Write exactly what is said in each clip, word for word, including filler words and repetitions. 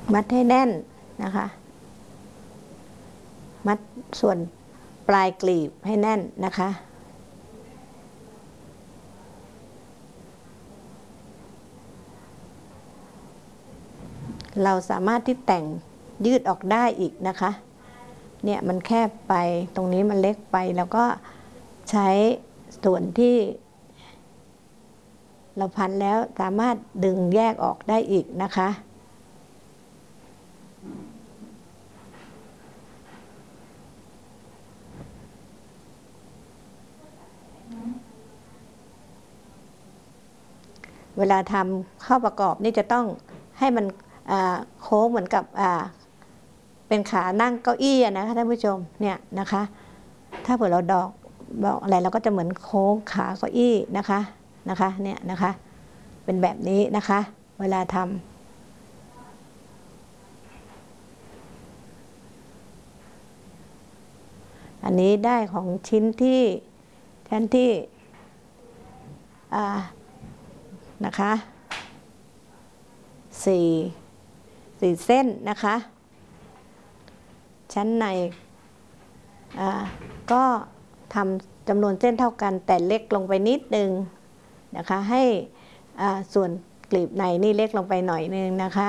มัดให้แน่นนะคะมัดส่วนปลายกลีบให้แน่นนะคะเราสามารถที่แต่งยืดออกได้อีกนะคะเนี่ยมันแคบไปตรงนี้มันเล็กไปแล้วก็ใช้ส่วนที่เราพันแล้วสามารถดึงแยกออกได้อีกนะคะเวลาทำเข้าประกอบนี่จะต้องให้มันโค้งเหมือนกับเป็นขานั่งเก้าอี้นะคะท่านผู้ชมเนี่ยนะคะถ้าเผื่อเราดอกบอกอะไรเราก็จะเหมือนโค้งขาเก้าอี้นะคะนะคะเนี่ยนะคะเป็นแบบนี้นะคะเวลาทำอันนี้ได้ของชิ้นที่แทนที่นะคะสี่สี่เส้นนะคะชั้นในก็ทำจำนวนเส้นเท่ากันแต่เล็กลงไปนิดนึงนะคะให้ส่วนกลีบในนี่เล็กลงไปหน่อยนึงนะคะ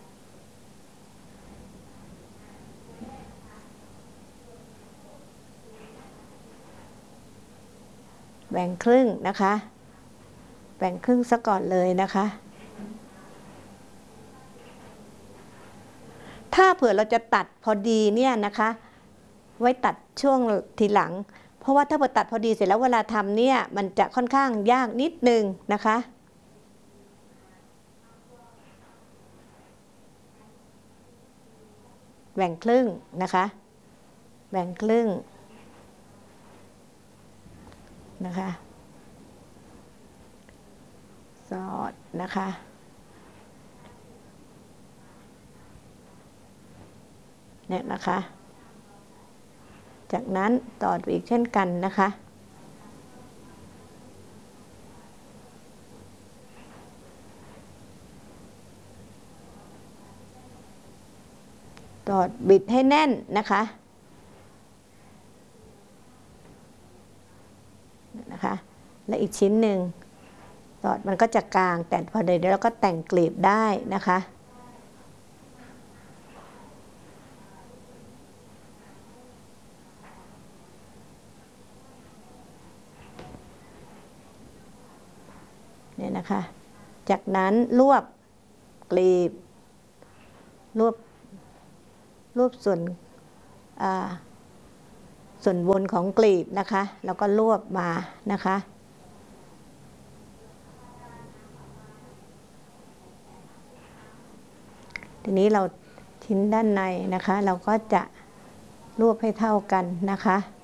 แบ่งครึ่งนะคะแบ่งครึ่งซะก่อนเลยนะคะถ้าเผื่อเราจะตัดพอดีเนี่ยนะคะไว้ตัดช่วงทีหลังเพราะว่าถ้าเผื่อตัดพอดีเสร็จแล้วเวลาทำเนี่ยมันจะค่อนข้างยากนิดนึงนะคะแบ่งครึ่งนะคะแบ่งครึ่งนะคะสอดนะคะเนี่ยนะคะจากนั้นต่ออีกเช่นกันนะคะต่อบิดให้แน่นนะคะนะคะและอีกชิ้นหนึ่งต่อมันก็จะกลางแต่พอเดี๋ยวเราก็แต่งกลีบได้นะคะเนี่ยนะคะจากนั้นรวบกลีบรวบรวบส่วนส่วนบนของกลีบนะคะแล้วก็รวบมานะคะทีนี้เราชิ้นด้านในนะคะเราก็จะรวบให้เท่ากันนะคะ